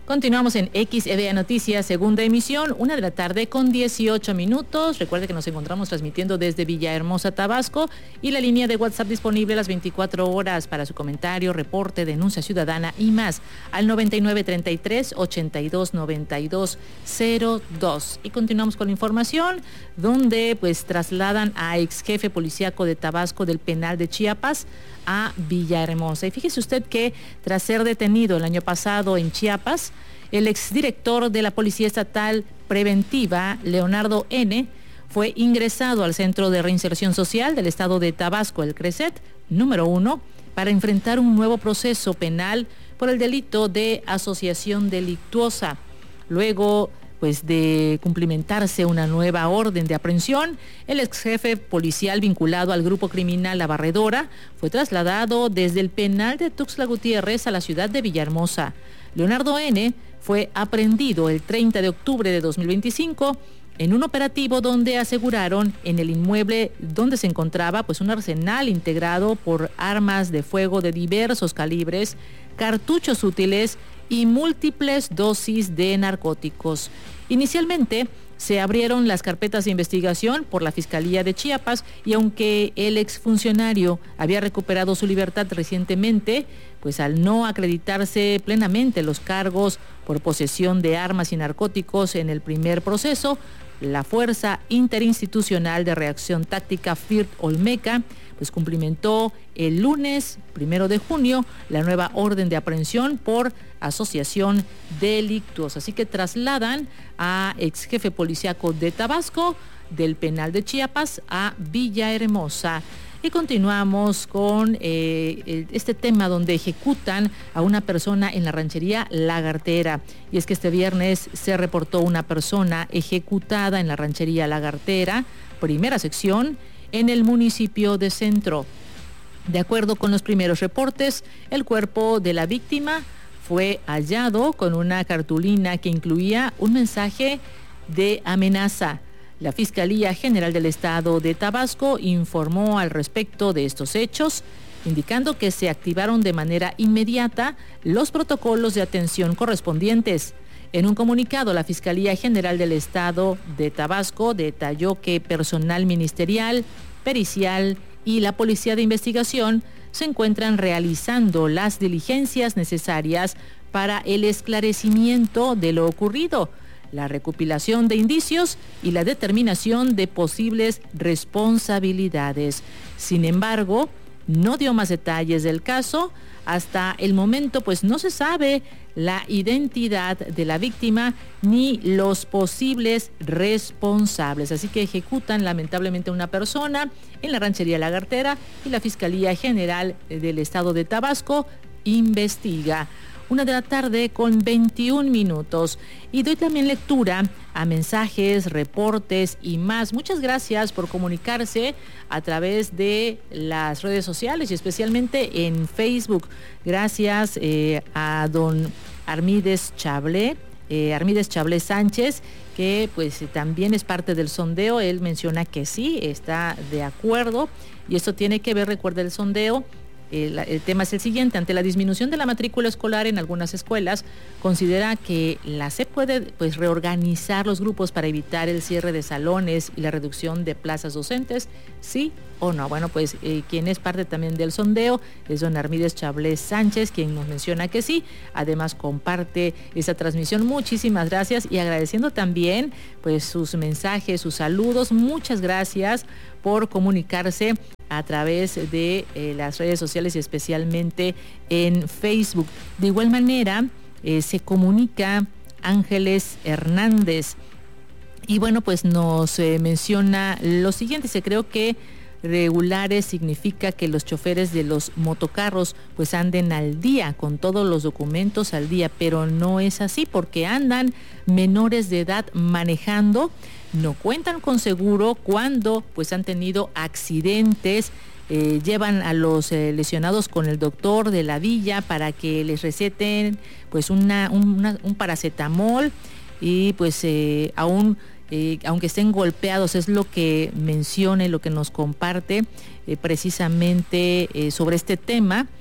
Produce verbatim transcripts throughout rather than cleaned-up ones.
Continuamos en X E V A Noticias, segunda emisión, una de la tarde con dieciocho minutos. Recuerde que nos encontramos transmitiendo desde Villahermosa, Tabasco, y la línea de WhatsApp disponible las veinticuatro horas para su comentario, reporte, denuncia ciudadana y más al noventa y nueve treinta y tres ochenta y dos noventa y dos cero dos. Y continuamos con la información, donde pues trasladan a ex jefe policíaco de Tabasco del penal de Chiapas a Villahermosa. Y fíjese usted que tras ser detenido el año pasado en Chiapas, el exdirector de la Policía Estatal Preventiva, Leonardo N., fue ingresado al Centro de Reinserción Social del Estado de Tabasco, el CRECET, número uno, para enfrentar un nuevo proceso penal por el delito de asociación delictuosa. Luego pues de cumplimentarse una nueva orden de aprehensión, el ex jefe policial vinculado al grupo criminal La Barredora fue trasladado desde el penal de Tuxtla Gutiérrez a la ciudad de Villahermosa. Leonardo N. fue aprehendido el treinta de octubre de dos mil veinticinco en un operativo donde aseguraron en el inmueble donde se encontraba pues un arsenal integrado por armas de fuego de diversos calibres, cartuchos útiles y múltiples dosis de narcóticos. Inicialmente se abrieron las carpetas de investigación por la Fiscalía de Chiapas y aunque el exfuncionario había recuperado su libertad recientemente, pues al no acreditarse plenamente los cargos por posesión de armas y narcóticos en el primer proceso, la Fuerza Interinstitucional de Reacción Táctica FIRT Olmeca pues cumplimentó el lunes primero de junio la nueva orden de aprehensión por asociación delictuosa. Así que trasladan a ex jefe policíaco de Tabasco del penal de Chiapas a Villahermosa. Y continuamos con eh, este tema donde ejecutan a una persona en la ranchería Lagartera. Y es que este viernes se reportó una persona ejecutada en la ranchería Lagartera, primera sección, en el municipio de Centro. De acuerdo con los primeros reportes, el cuerpo de la víctima fue hallado con una cartulina que incluía un mensaje de amenaza. La Fiscalía General del Estado de Tabasco informó al respecto de estos hechos, indicando que se activaron de manera inmediata los protocolos de atención correspondientes. En un comunicado, la Fiscalía General del Estado de Tabasco detalló que personal ministerial, pericial y la Policía de Investigación se encuentran realizando las diligencias necesarias para el esclarecimiento de lo ocurrido, la recopilación de indicios y la determinación de posibles responsabilidades. Sin embargo, no dio más detalles del caso. Hasta el momento, pues no se sabe la identidad de la víctima ni los posibles responsables. Así que ejecutan lamentablemente a una persona en la ranchería Lagartera y la Fiscalía General del Estado de Tabasco investiga. Una de la tarde con veintiún minutos. Y doy también lectura a mensajes, reportes y más. Muchas gracias por comunicarse a través de las redes sociales y especialmente en Facebook. Gracias eh, a don Armídez Chablé, eh, Armídez Chablé Sánchez, que pues también es parte del sondeo. Él menciona que sí, está de acuerdo y esto tiene que ver, recuerda el sondeo. El, el tema es el siguiente: ante la disminución de la matrícula escolar en algunas escuelas, considera que la S E P puede pues reorganizar los grupos para evitar el cierre de salones y la reducción de plazas docentes, ¿sí o no? Bueno, pues eh, quien es parte también del sondeo es don Armídez Chablé Sánchez, quien nos menciona que sí. Además comparte esa transmisión. Muchísimas gracias y agradeciendo también pues sus mensajes, sus saludos. Muchas gracias por comunicarse a través de eh, las redes sociales y especialmente en Facebook. De igual manera, eh, se comunica Ángeles Hernández y bueno, pues nos eh, menciona lo siguiente. Se creo que regulares significa que los choferes de los motocarros pues anden al día, con todos los documentos al día, pero no es así porque andan menores de edad manejando, no cuentan con seguro cuando pues han tenido accidentes, eh, llevan a los eh, lesionados con el doctor de la villa para que les receten pues una, una un paracetamol y pues eh, aún Eh, aunque estén golpeados, es lo que menciona y lo que nos comparte eh, precisamente eh, sobre este tema.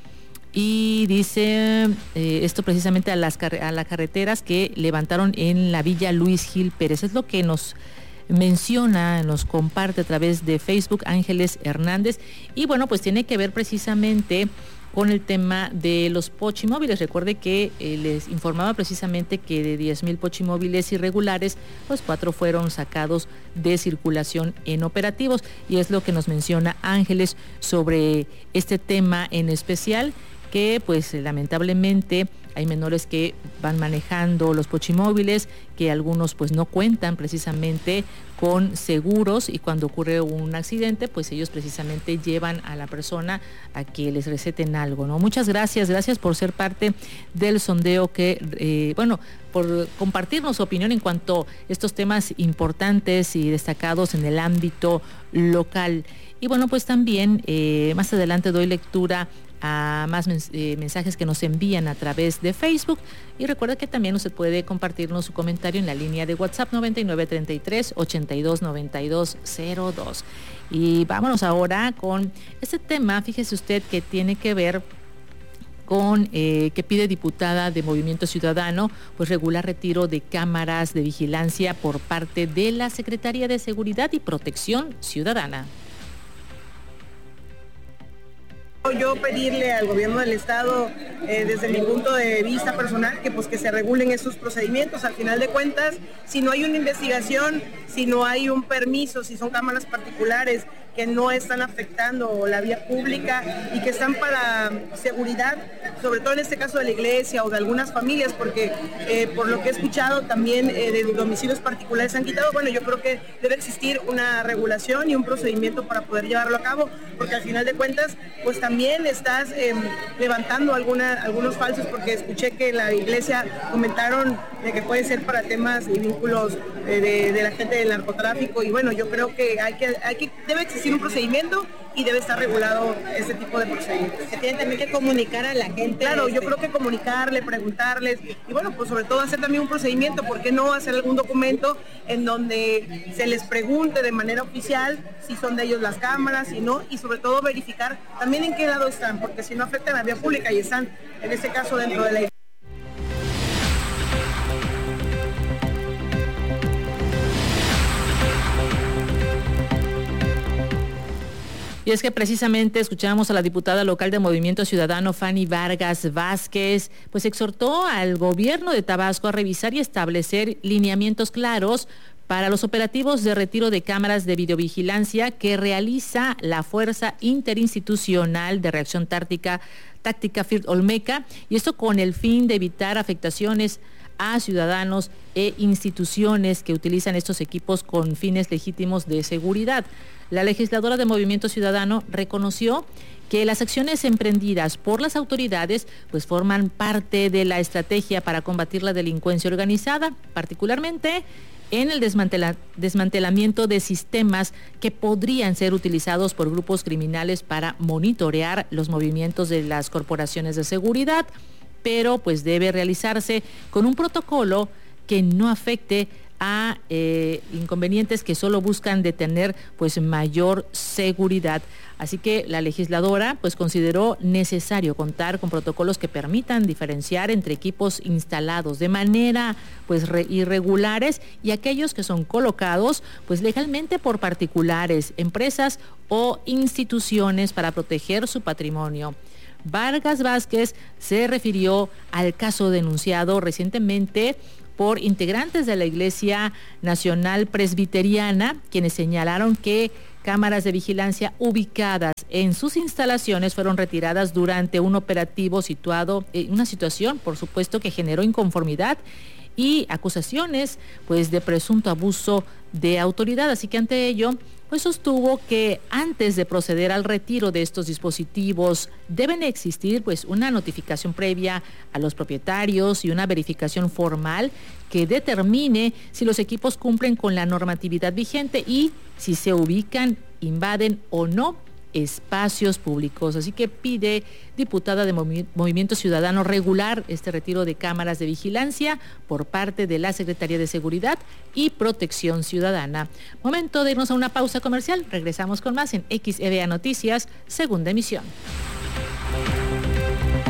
Y dice eh, esto precisamente a las, a las carreteras que levantaron en la Villa Luis Gil Pérez. Es lo que nos menciona, nos comparte a través de Facebook Ángeles Hernández. Y bueno, pues tiene que ver precisamente con el tema de los pochimóviles. Recuerde que eh, les informaba precisamente que de diez mil pochimóviles irregulares, pues cuatro fueron sacados de circulación en operativos. Y es lo que nos menciona Ángeles sobre este tema en especial, que pues lamentablemente hay menores que van manejando los pochimóviles, que algunos pues no cuentan precisamente con seguros, y cuando ocurre un accidente pues ellos precisamente llevan a la persona a que les receten algo, ¿no? Muchas gracias, gracias por ser parte del sondeo, que eh, bueno, por compartirnos su opinión en cuanto a estos temas importantes y destacados en el ámbito local. Y bueno, pues también eh, más adelante doy lectura a más mens- eh, mensajes que nos envían a través de Facebook, y recuerda que también usted puede compartirnos su comentario en la línea de WhatsApp noventa y nueve treinta y tres ochenta y dos noventa y dos cero dos. Y vámonos ahora con este tema, fíjese usted, que tiene que ver con eh, que pide diputada de Movimiento Ciudadano pues regular retiro de cámaras de vigilancia por parte de la Secretaría de Seguridad y Protección Ciudadana. Yo pedirle al gobierno del estado, eh, desde mi punto de vista personal, que pues que se regulen esos procedimientos. Al final de cuentas, si no hay una investigación, si no hay un permiso, si son cámaras particulares que no están afectando la vía pública y que están para seguridad, sobre todo en este caso de la iglesia o de algunas familias, porque eh, por lo que he escuchado también eh, de domicilios particulares se han quitado. Bueno, yo creo que debe existir una regulación y un procedimiento para poder llevarlo a cabo, porque al final de cuentas pues también estás eh, levantando alguna, algunos falsos, porque escuché que en la iglesia comentaron de que puede ser para temas y vínculos eh, de, de la gente del narcotráfico, y bueno, yo creo que hay que, hay que debe existir un procedimiento y debe estar regulado ese tipo de procedimientos. Se tiene también que comunicar a la gente. Claro, este... yo creo que comunicarle, preguntarles, y bueno, pues sobre todo hacer también un procedimiento. ¿Por qué no hacer algún documento en donde se les pregunte de manera oficial si son de ellos las cámaras, si no, y sobre todo verificar también en qué lado están, porque si no afectan la vía pública y están, en este caso, dentro de la... Y es que precisamente escuchamos a la diputada local de Movimiento Ciudadano, Fanny Vargas Vázquez, pues exhortó al gobierno de Tabasco a revisar y establecer lineamientos claros para los operativos de retiro de cámaras de videovigilancia que realiza la Fuerza Interinstitucional de Reacción Táctica, Táctica F I R Olmeca, y esto con el fin de evitar afectaciones a ciudadanos e instituciones que utilizan estos equipos con fines legítimos de seguridad. La legisladora de Movimiento Ciudadano reconoció que las acciones emprendidas por las autoridades pues forman parte de la estrategia para combatir la delincuencia organizada, particularmente en el desmantela- desmantelamiento de sistemas que podrían ser utilizados por grupos criminales para monitorear los movimientos de las corporaciones de seguridad, pero pues debe realizarse con un protocolo que no afecte a eh, inconvenientes que solo buscan detener pues mayor seguridad. Así que la legisladora pues consideró necesario contar con protocolos que permitan diferenciar entre equipos instalados de manera pues re- irregulares y aquellos que son colocados pues legalmente por particulares, empresas o instituciones para proteger su patrimonio. Vargas Vázquez se refirió al caso denunciado recientemente por integrantes de la Iglesia Nacional Presbiteriana, quienes señalaron que cámaras de vigilancia ubicadas en sus instalaciones fueron retiradas durante un operativo situado en una situación, por supuesto, que generó inconformidad y acusaciones pues de presunto abuso de autoridad. Así que ante ello pues sostuvo que antes de proceder al retiro de estos dispositivos deben existir pues una notificación previa a los propietarios y una verificación formal que determine si los equipos cumplen con la normatividad vigente y si se ubican, invaden o no espacios públicos. Así que pide, diputada de Movi- Movimiento Ciudadano, regular este retiro de cámaras de vigilancia por parte de la Secretaría de Seguridad y Protección Ciudadana. Momento de irnos a una pausa comercial. Regresamos con más en X E V A Noticias, segunda emisión.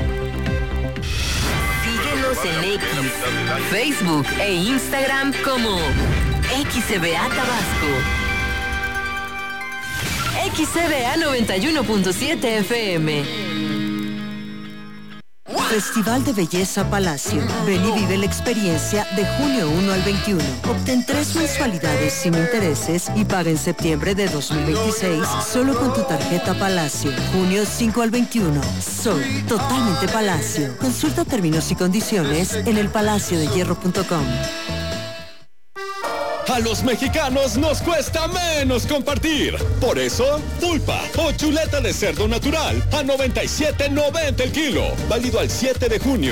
Síguenos en X, Facebook e Instagram como X C B A Tabasco. X C B A noventa y uno punto siete F M. Festival de Belleza Palacio. Ven y vive la experiencia de junio primero al veintiuno. Obtén tres mensualidades sin intereses y paga en septiembre de dos mil veintiséis solo con tu tarjeta Palacio. junio cinco al veintiuno. Soy totalmente Palacio. Consulta términos y condiciones en el palacio de hierro punto com. A los mexicanos nos cuesta menos compartir. Por eso, pulpa o chuleta de cerdo natural a noventa y siete noventa el kilo. Válido al siete de junio.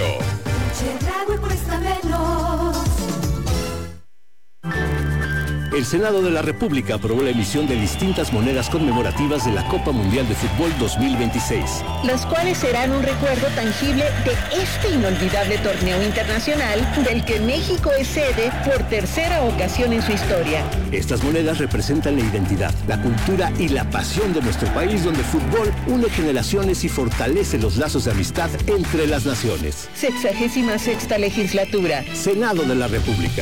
El Senado de la República aprobó la emisión de distintas monedas conmemorativas de la Copa Mundial de Fútbol dos mil veintiséis. Las cuales serán un recuerdo tangible de este inolvidable torneo internacional del que México es sede por tercera ocasión en su historia. Estas monedas representan la identidad, la cultura y la pasión de nuestro país, donde el fútbol une generaciones y fortalece los lazos de amistad entre las naciones. Sexagésima sexta legislatura. Senado de la República.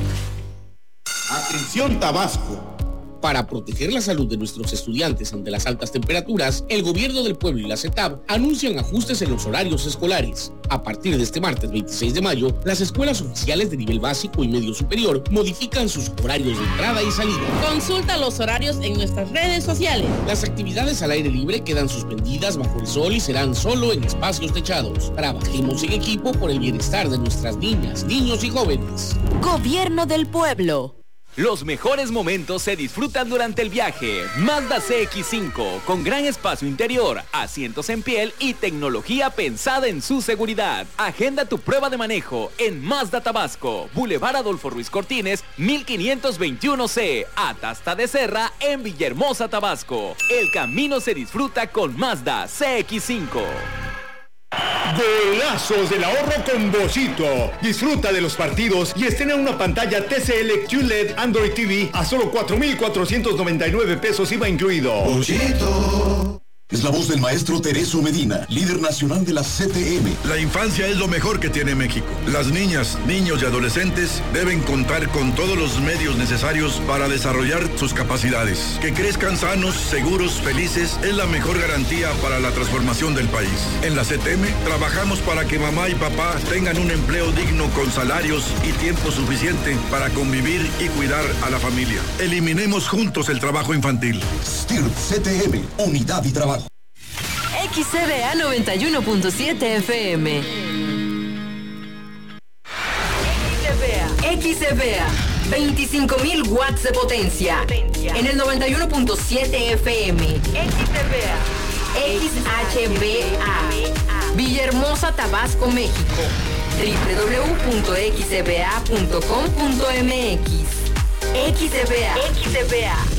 Atención Tabasco. Para proteger la salud de nuestros estudiantes ante las altas temperaturas, el Gobierno del Pueblo y la CETAB anuncian ajustes en los horarios escolares. A partir de este martes veintiséis de mayo, las escuelas oficiales de nivel básico y medio superior modifican sus horarios de entrada y salida. Consulta los horarios en nuestras redes sociales. Las actividades al aire libre quedan suspendidas bajo el sol y serán solo en espacios techados. Trabajemos en equipo por el bienestar de nuestras niñas, niños y jóvenes. Gobierno del Pueblo. Los mejores momentos se disfrutan durante el viaje. Mazda C X cinco, con gran espacio interior, asientos en piel y tecnología pensada en su seguridad. Agenda tu prueba de manejo en Mazda Tabasco, Boulevard Adolfo Ruiz Cortines, mil quinientos veintiuno C, Atasta de Serra, en Villahermosa, Tabasco. El camino se disfruta con Mazda C X cinco. Golazos del ahorro con Bollito. Disfruta de los partidos y estrena una pantalla T C L Q L E D Android T V a solo cuatro mil cuatrocientos noventa y nueve pesos I V A incluido. Bollito. Es la voz del maestro Tereso Medina, líder nacional de la C T M. La infancia es lo mejor que tiene México. Las niñas, niños y adolescentes deben contar con todos los medios necesarios para desarrollar sus capacidades. Que crezcan sanos, seguros, felices es la mejor garantía para la transformación del país. En la C T M trabajamos para que mamá y papá tengan un empleo digno con salarios y tiempo suficiente para convivir y cuidar a la familia. Eliminemos juntos el trabajo infantil. S T I R P C T M, unidad y trabajo. X C B A noventa y uno punto siete F M. X C B A, veinticinco mil watts de potencia. En el noventa y uno punto siete F M. X C B A. X H B A. Villahermosa, Tabasco, México. doble u doble u doble u punto x c b a punto com punto m x. X C B A. X C B A.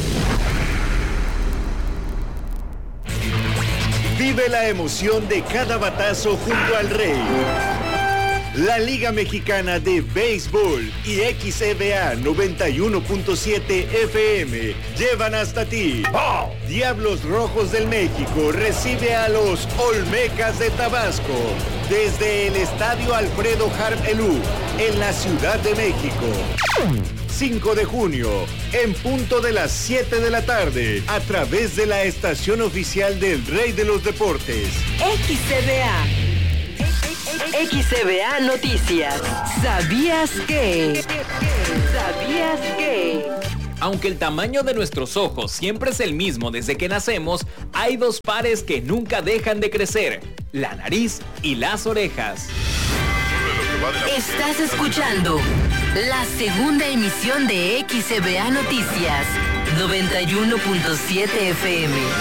Vive la emoción de cada batazo junto al Rey. La Liga Mexicana de Béisbol y X C B A noventa y uno punto siete F M llevan hasta ti. ¡Oh! Diablos Rojos del México recibe a los Olmecas de Tabasco desde el Estadio Alfredo Harp Elú en la Ciudad de México. cinco de junio, en punto de las siete de la tarde, a través de la estación oficial del Rey de los Deportes. X C B A. X C B A Noticias. ¿Sabías que? ¿Sabías que? Aunque el tamaño de nuestros ojos siempre es el mismo desde que nacemos, hay dos pares que nunca dejan de crecer: la nariz y las orejas. Estás escuchando la segunda emisión de X C B A Noticias, noventa y uno punto siete F M.